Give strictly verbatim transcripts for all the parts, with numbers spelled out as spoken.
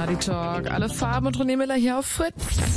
Party Talk. Alle Farben und René Miller hier auf Fritz.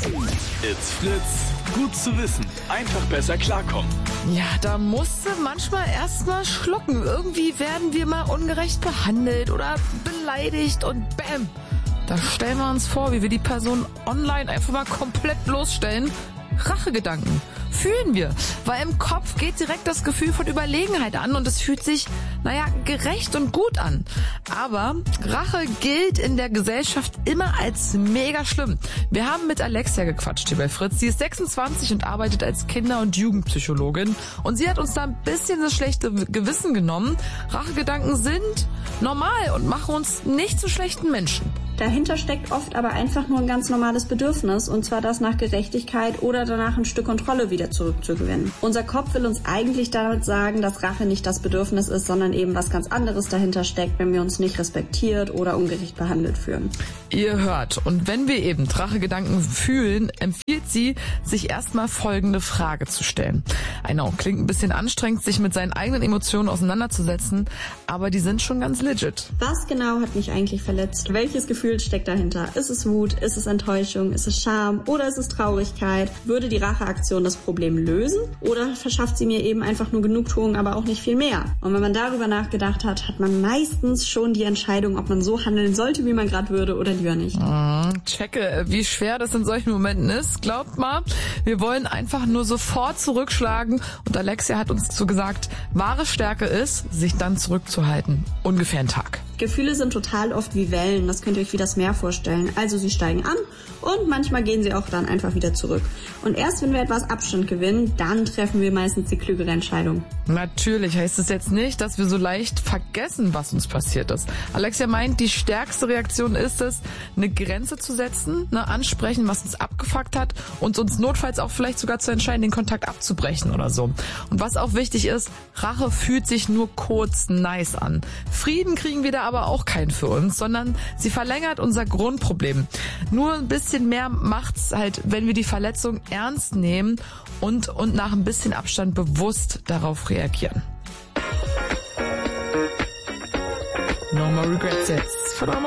It's Fritz. Gut zu wissen. Einfach besser klarkommen. Ja, da musste manchmal erstmal schlucken. Irgendwie werden wir mal ungerecht behandelt oder beleidigt und bam. Da stellen wir uns vor, wie wir die Person online einfach mal komplett bloßstellen. Rachegedanken fühlen wir, weil im Kopf geht direkt das Gefühl von Überlegenheit an und es fühlt sich, naja, gerecht und gut an. Aber Rache gilt in der Gesellschaft immer als mega schlimm. Wir haben mit Alexia gequatscht hier bei Fritz. Sie ist sechsundzwanzig und arbeitet als Kinder- und Jugendpsychologin und sie hat uns da ein bisschen das schlechte Gewissen genommen. Rachegedanken sind normal und machen uns nicht zu schlechten Menschen. Dahinter steckt oft aber einfach nur ein ganz normales Bedürfnis, und zwar das nach Gerechtigkeit oder danach ein Stück Kontrolle wieder zurückzugewinnen. Unser Kopf will uns eigentlich damit sagen, dass Rache nicht das Bedürfnis ist, sondern eben was ganz anderes dahinter steckt, wenn wir uns nicht respektiert oder ungerecht behandelt fühlen. Ihr hört, und wenn wir eben Rachegedanken fühlen, empfiehlt sie, sich erstmal folgende Frage zu stellen. Genau, klingt ein bisschen anstrengend, sich mit seinen eigenen Emotionen auseinanderzusetzen, aber die sind schon ganz legit. Was genau hat mich eigentlich verletzt? Welches Gefühl steckt dahinter? Ist es Wut? Ist es Enttäuschung? Ist es Scham? Oder ist es Traurigkeit? Würde die Racheaktion das Problem lösen? Oder verschafft sie mir eben einfach nur Genugtuung, aber auch nicht viel mehr? Und wenn man darüber nachgedacht hat, hat man meistens schon die Entscheidung, ob man so handeln sollte, wie man gerade würde, oder lieber nicht. Mm, checke, wie schwer das in solchen Momenten ist. Glaubt mal, wir wollen einfach nur sofort zurückschlagen. Und Alexia hat uns dazu gesagt, wahre Stärke ist, sich dann zurückzuhalten. Ungefähr einen Tag. Gefühle sind total oft wie Wellen, das könnt ihr euch wie das Meer vorstellen. Also sie steigen an und manchmal gehen sie auch dann einfach wieder zurück. Und erst wenn wir etwas Abstand gewinnen, dann treffen wir meistens die klügere Entscheidung. Natürlich heißt es jetzt nicht, dass wir so leicht vergessen, was uns passiert ist. Alexia meint, die stärkste Reaktion ist es, eine Grenze zu setzen, ne, ansprechen, was uns abgefuckt hat und uns notfalls auch vielleicht sogar zu entscheiden, den Kontakt abzubrechen oder so. Und was auch wichtig ist, Rache fühlt sich nur kurz nice an. Frieden kriegen wir da aber auch keinen für uns, sondern sie verlängert unser Grundproblem. Nur ein bisschen mehr macht's halt, wenn wir die Verletzung ernst nehmen und, und nach ein bisschen Abstand bewusst darauf reagieren. No more regrets jetzt.